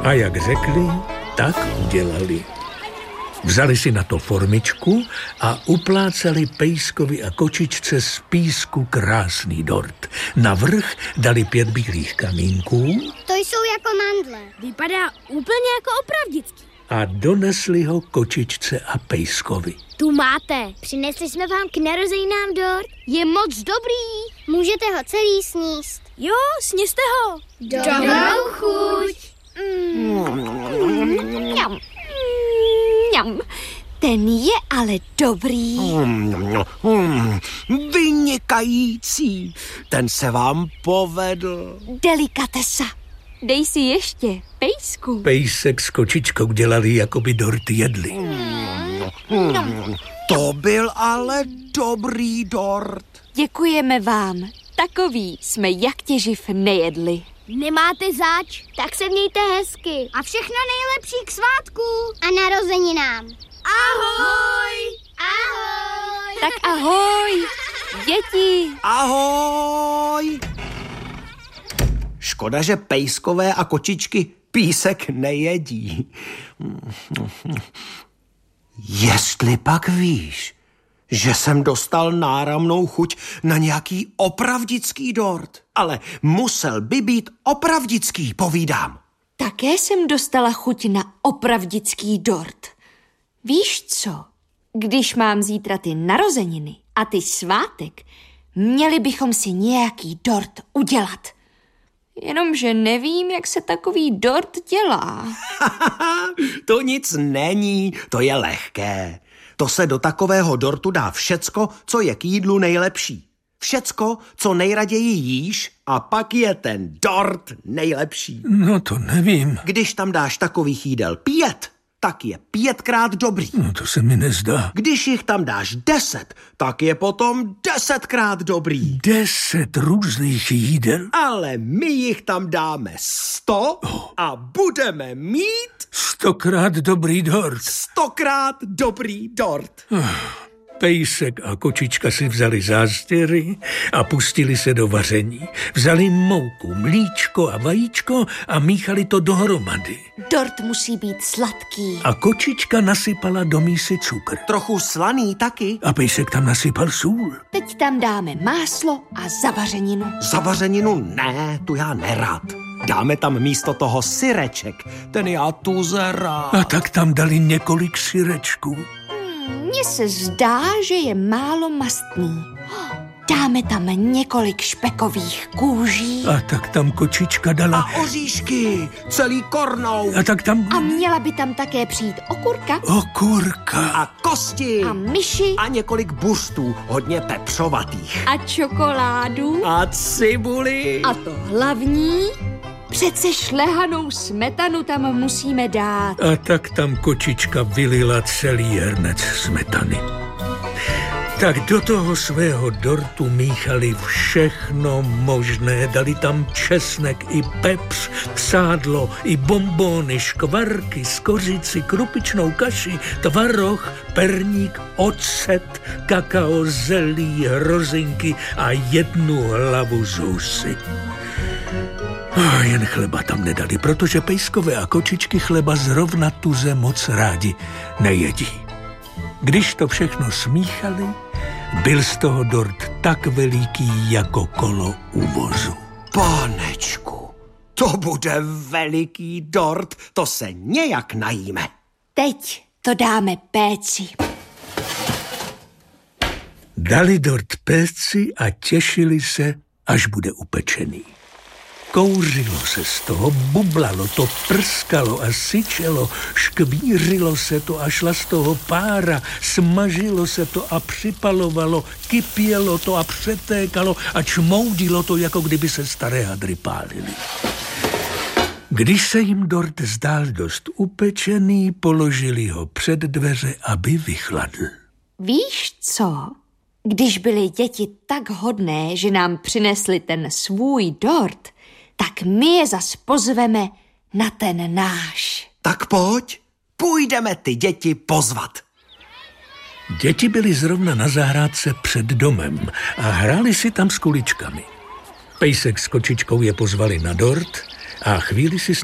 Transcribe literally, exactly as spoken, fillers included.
A jak řekli, tak udělali. Vzali si na to formičku a uplácali Pejskovi a kočičce z písku krásný dort. Na vrch dali pět bílých kamínků. To jsou jako mandle. Vypadá úplně jako opravdický. A donesli ho kočičce a Pejskovi. Tu máte. Přinesli jsme vám k narozeninám dort. Je moc dobrý. Můžete ho celý sníst. Jo, sněste ho. Dobrou chuť. Mňam. Mňam. Ten je ale dobrý. Vynikající. Ten se vám povedl. Delikatesa. Dej si ještě, Pejsku. Pejsek s kočičkou dělali, jako by dort jedli. To byl ale dobrý dort. Děkujeme vám. Takový jsme jak těživ nejedli. Nemáte zač? Tak se mějte hezky. A všechno nejlepší k svátku. A narozeninám. Ahoj! Ahoj! Tak ahoj, děti. Ahoj! Škoda, že pejskové a kočičky písek nejedí. Jestli pak víš, že jsem dostal náramnou chuť na nějaký opravdický dort, ale musel by být opravdický, povídám. Také jsem dostala chuť na opravdický dort. Víš co? Když mám zítra ty narozeniny a ty svátek, měli bychom si nějaký dort udělat. Jenomže nevím, jak se takový dort dělá. To nic není, to je lehké. To se do takového dortu dá všecko, co je k jídlu nejlepší. Všecko, co nejraději jíš, a pak je ten dort nejlepší. No to nevím. Když tam dáš takových jídel pět, tak je pětkrát dobrý. No to se mi nezdá. Když jich tam dáš deset, tak je potom desetkrát dobrý. Deset různých jídel? Ale my jich tam dáme sto a budeme mít Stokrát dobrý dort. stokrát dobrý dort. Pejsek a kočička si vzali zástěry a pustili se do vaření. Vzali mouku, mlíčko a vajíčko a míchali to dohromady. Dort musí být sladký. A kočička nasypala do mísy cukr. Trochu slaný taky. A pejsek tam nasypal sůl. Teď tam dáme máslo a zavařeninu. Zavařeninu ne, tu já nerad. Dáme tam místo toho syreček, ten já tuze rád. A tak tam dali několik syrečků. Mně se zdá, že je málo mastný. Dáme tam několik špekových kůží. A tak tam kočička dala... A oříšky, celý kornou. A tak tam... A měla by tam také přijít okurka. Okurka. A kosti. A myši. A několik burstů, hodně pepřovatých. A čokoládu. A cibuli. A to hlavní... Přece šlehanou smetanu tam musíme dát. A tak tam kočička vylila celý hrnec smetany. Tak do toho svého dortu míchali všechno možné. Dali tam česnek i pepř, sádlo i bonbóny, škvarky, skořici, krupičnou kaši, tvaroh, perník, ocet, kakao, zelí, hrozinky a jednu hlavu zousy. Oh, jen chleba tam nedali, protože pejskové a kočičky chleba zrovna tuze moc rádi nejedí. Když to všechno smíchali, byl z toho dort tak veliký jako kolo u vozu. Panečku, to bude veliký dort, to se nějak najíme. Teď to dáme péci. Dali dort péci a těšili se, až bude upečený. Kouřilo se z toho, bublalo to, prskalo a syčelo, škvířilo se to a šla z toho pára, smažilo se to a připalovalo, kypělo to a přetékalo a čmoudilo to, jako kdyby se staré hadry pálily. Když se jim dort zdál dost upečený, položili ho před dveře, aby vychladl. Víš co? Když byly děti tak hodné, že nám přinesli ten svůj dort, tak my je zas pozveme na ten náš. Tak pojď, půjdeme ty děti pozvat. Děti byly zrovna na zahrádce před domem a hráli si tam s kuličkami. Pejsek s kočičkou je pozvali na dort a chvíli si s